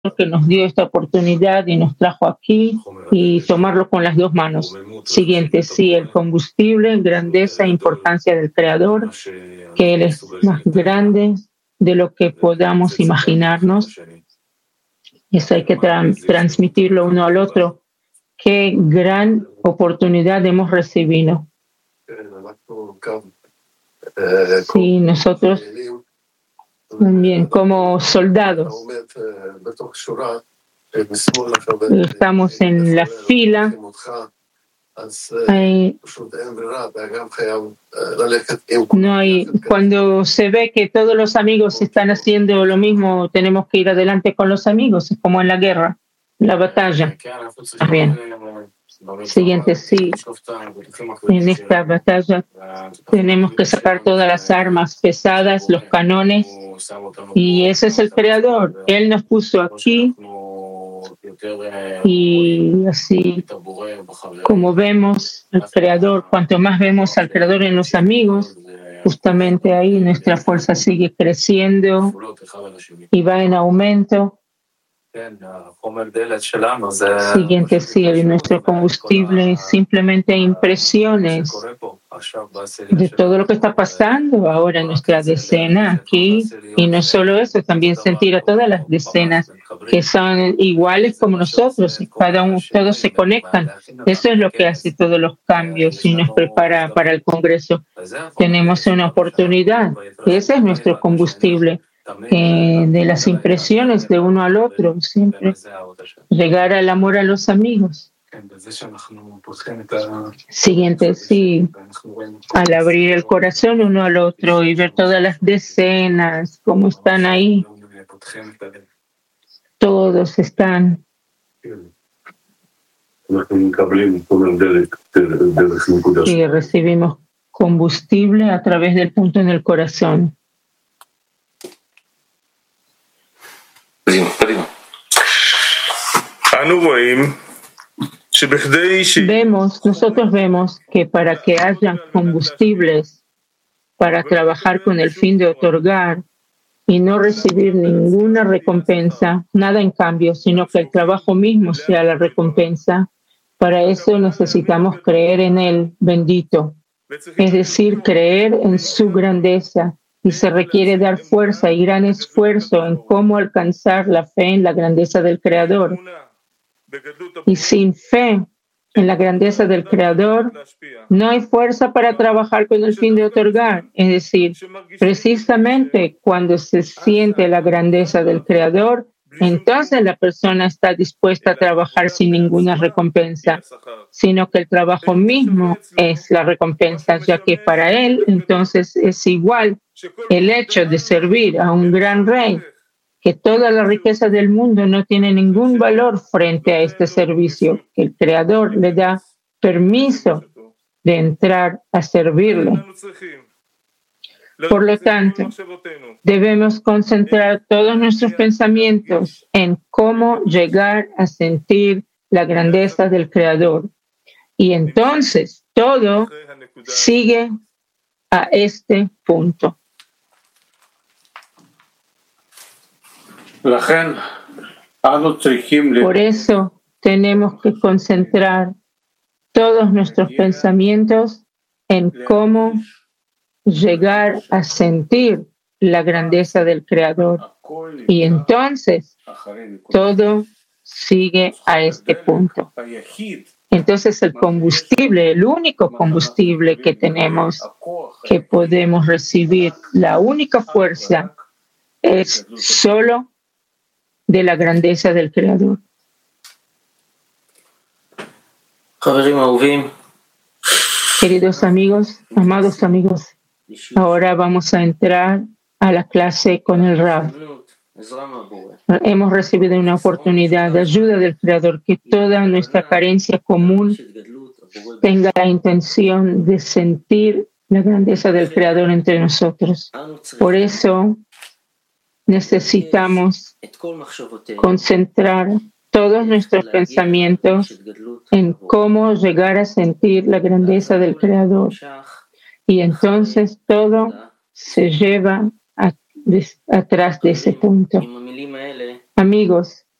que nos dio esta oportunidad y nos trajo aquí y tomarlo con las dos manos. Siguiente, sí, el combustible, grandeza e importancia del Creador, que Él es más grande de lo que podamos imaginarnos. Eso hay que transmitirlo uno al otro. Qué gran oportunidad hemos recibido. Sí, nosotros también como soldados estamos en la fila. Cuando se ve que todos los amigos están haciendo lo mismo, tenemos que ir adelante con los amigos, es como en la guerra, en la batalla. Bien. Siguiente, sí. En esta batalla tenemos que sacar todas las armas pesadas, los canones, y ese es el Creador. Él nos puso aquí y así como vemos al Creador, cuanto más vemos al Creador en los amigos, justamente ahí nuestra fuerza sigue creciendo y va en aumento. Siguiente, sí, nuestro combustible, simplemente impresiones de todo lo que está pasando ahora en nuestra decena aquí. Y no solo eso, también sentir a todas las decenas que son iguales como nosotros, y cada uno, todos se conectan. Eso es lo que hace todos los cambios y nos prepara para el Congreso. Tenemos una oportunidad, ese es nuestro combustible. De las impresiones de uno al otro, siempre llegar al amor a los amigos. Siguiente, sí, al abrir el corazón uno al otro y ver todas las decenas, cómo están ahí, todos están. Y recibimos combustible a través del punto en el corazón. Nosotros vemos que para que haya combustibles para trabajar con el fin de otorgar y no recibir ninguna recompensa, nada en cambio, sino que el trabajo mismo sea la recompensa, para eso necesitamos creer en Él, bendito, es decir, creer en su grandeza. Y se requiere dar fuerza y gran esfuerzo en cómo alcanzar la fe en la grandeza del Creador. Y sin fe en la grandeza del Creador, no hay fuerza para trabajar con el fin de otorgar. Es decir, precisamente cuando se siente la grandeza del Creador, entonces la persona está dispuesta a trabajar sin ninguna recompensa, sino que el trabajo mismo es la recompensa, ya que para él entonces es igual el hecho de servir a un gran rey, que toda la riqueza del mundo no tiene ningún valor frente a este servicio, que el Creador le da permiso de entrar a servirle. Por lo tanto, debemos concentrar todos nuestros pensamientos en cómo llegar a sentir la grandeza del Creador. Y entonces todo sigue a este punto. Por eso tenemos que concentrar todos nuestros pensamientos en cómo llegar a sentir la grandeza del Creador. Y entonces todo sigue a este punto. Entonces el combustible, el único combustible que tenemos, que podemos recibir, la única fuerza, es solo de la grandeza del Creador. Queridos amigos, amados amigos, ahora vamos a entrar a la clase con el Rab. Hemos recibido una oportunidad de ayuda del Creador, que toda nuestra carencia común tenga la intención de sentir la grandeza del Creador entre nosotros. Por eso necesitamos concentrar todos nuestros pensamientos en cómo llegar a sentir la grandeza del Creador. Y entonces todo se lleva atrás de ese punto. Amigos,